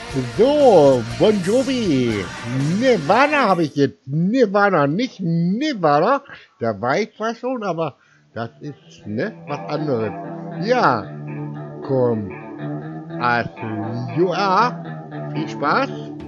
So, Bon Jovi. Nirvana habe ich jetzt. Nirvana, nicht Nirvana. Da war ich zwar schon, aber das ist, ne, was anderes. Ja, komm. Also, ja, viel Spaß.